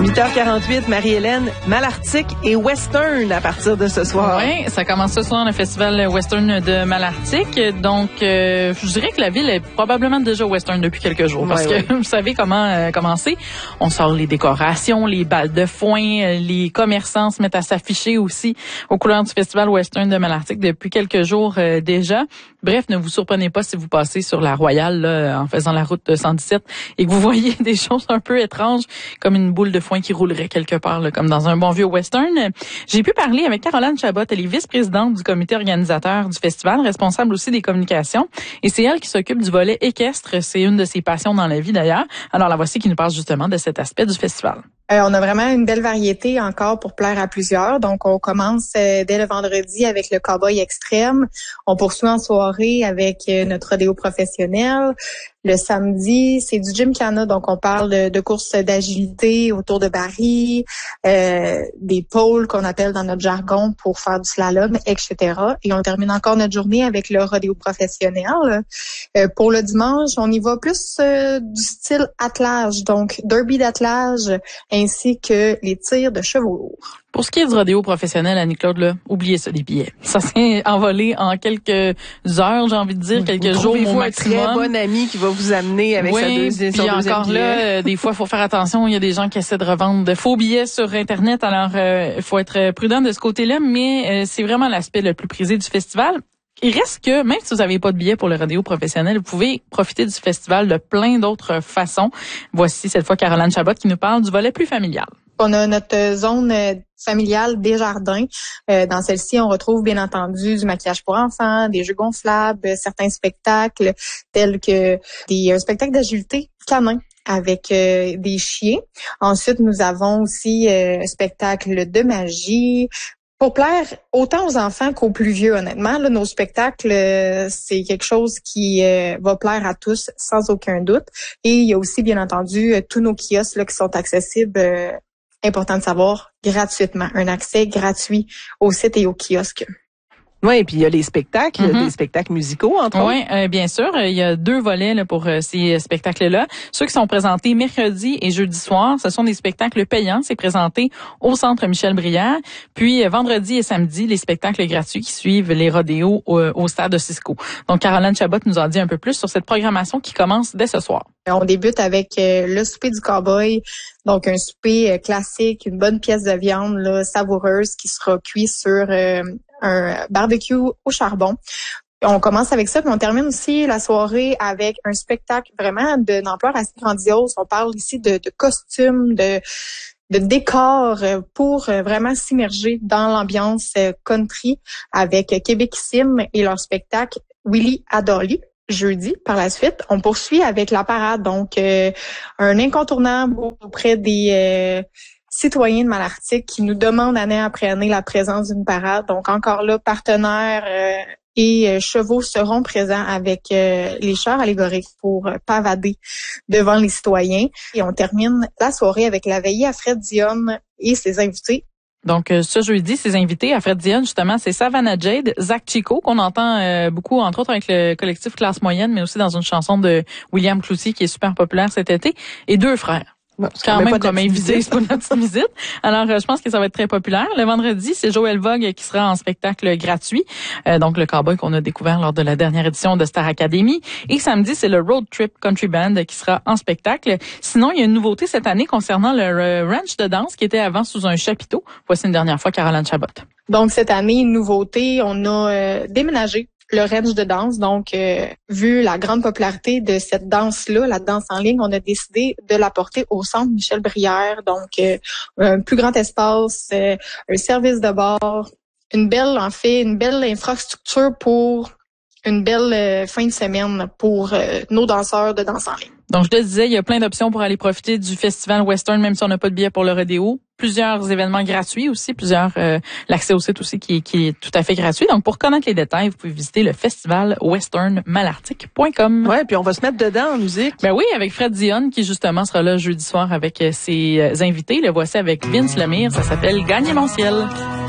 8h48, Marie-Hélène, Malartic et Western à partir de ce soir. Oui, ça commence ce soir le festival Western de Malartic. Donc, je dirais que la ville est probablement déjà Western depuis quelques jours. Parce que vous savez comment c'est. On sort les décorations, les balles de foin, les commerçants se mettent à s'afficher aussi aux couleurs du festival Western de Malartic depuis quelques jours déjà. Bref, ne vous surprenez pas si vous passez sur la Royale là, en faisant la route 117 et que vous voyez des choses un peu étranges comme une boule de foin qui roulerait quelque part, là, comme dans un bon vieux western. J'ai pu parler avec Caroline Chabot, elle est vice-présidente du comité organisateur du festival, responsable aussi des communications, et c'est elle qui s'occupe du volet équestre. C'est une de ses passions dans la vie d'ailleurs. Alors la voici qui nous parle justement de cet aspect du festival. On a vraiment une belle variété encore pour plaire à plusieurs. Donc, on commence dès le vendredi avec le cowboy extrême. On poursuit en soirée avec notre rodéo professionnel. Le samedi, c'est du gymkhana, donc on parle de courses d'agilité autour de barils, des pôles qu'on appelle dans notre jargon pour faire du slalom, etc. Et on termine encore notre journée avec le rodéo professionnel. Pour le dimanche, on y va plus du style attelage, donc derby d'attelage, ainsi que les tirs de chevaux lourds. Pour ce qui est du rodéo professionnel, Annie-Claude, là, oubliez ça, les billets. Ça s'est envolé en quelques heures, j'ai envie de dire, quelques jours au maximum. Un très bon ami qui va vous amener avec sa deuxième billet. Puis encore là, des fois, il faut faire attention. Il y a des gens qui essaient de revendre de faux billets sur Internet. Alors, il faut être prudent de ce côté-là, mais c'est vraiment l'aspect le plus prisé du festival. Il reste que, même si vous n'avez pas de billet pour le rodéo professionnel, vous pouvez profiter du festival de plein d'autres façons. Voici cette fois Caroline Chabot qui nous parle du volet plus familial. On a notre zone familiale des jardins. Dans celle-ci, on retrouve bien entendu du maquillage pour enfants, des jeux gonflables, certains spectacles tels que un spectacle d'agilité canin avec des chiens. Ensuite, nous avons aussi un spectacle de magie. Pour plaire autant aux enfants qu'aux plus vieux, honnêtement, là, nos spectacles, c'est quelque chose qui va plaire à tous sans aucun doute. Et il y a aussi, bien entendu, tous nos kiosques là, qui sont accessibles, important de savoir, gratuitement. Un accès gratuit au site et au kiosque. Oui, et puis il y a les spectacles, des spectacles musicaux, entre autres. Oui, bien sûr. Il y a 2 volets là, pour ces spectacles-là. Ceux qui sont présentés mercredi et jeudi soir, ce sont des spectacles payants. C'est présenté au Centre Michel-Brière. Puis vendredi et samedi, les spectacles gratuits qui suivent les rodéos au stade de Cisco. Donc, Caroline Chabot nous en dit un peu plus sur cette programmation qui commence dès ce soir. On débute avec le souper du cowboy. Donc, un souper classique, une bonne pièce de viande là, savoureuse qui sera cuite sur un barbecue au charbon. On commence avec ça, puis on termine aussi la soirée avec un spectacle vraiment d'une ampleur assez grandiose. On parle ici de costumes, de décors pour vraiment s'immerger dans l'ambiance country avec Québecissime et leur spectacle Willie à Dolly. Jeudi, par la suite, on poursuit avec la parade, donc un incontournable auprès des citoyens de Malartic qui nous demandent année après année la présence d'une parade. Donc encore là, partenaires et chevaux seront présents avec les chars allégoriques pour pavader devant les citoyens. Et on termine la soirée avec la veillée à Fred Dionne et ses invités. Donc, ce jeudi, ses invités à Fred Dionne, justement, c'est Savannah Jade, Zach Chico, qu'on entend beaucoup, entre autres, avec le collectif Classe Moyenne, mais aussi dans une chanson de William Cloutier qui est super populaire cet été, et 2 frères. Bon, c'est quand même comme invité, c'est pas notre petite visite. Alors, je pense que ça va être très populaire. Le vendredi, c'est Joël Vogue qui sera en spectacle gratuit. Donc, le cowboy qu'on a découvert lors de la dernière édition de Star Academy. Et samedi, c'est le Road Trip Country Band qui sera en spectacle. Sinon, il y a une nouveauté cette année concernant le ranch de danse qui était avant sous un chapiteau. Voici une dernière fois Caroline Chabot. Donc, cette année, une nouveauté, on a déménagé le ranch de danse. Donc, vu la grande popularité de cette danse-là, la danse en ligne, on a décidé de la porter au Centre Michel-Brière. Donc, un plus grand espace, un service de bar, une belle infrastructure pour une belle fin de semaine pour nos danseurs de danse en ligne. Donc, je te disais, il y a plein d'options pour aller profiter du festival Western, même si on n'a pas de billet pour le rodéo. Plusieurs événements gratuits aussi, l'accès au site aussi qui est tout à fait gratuit. Donc, pour connaître les détails, vous pouvez visiter le festival westernmalartic.com. Ouais, puis on va se mettre dedans en musique. Ben oui, avec Fred Dionne, qui justement sera là jeudi soir avec ses invités. Le voici avec Vince Lemire. Ça s'appelle Gagner mon ciel.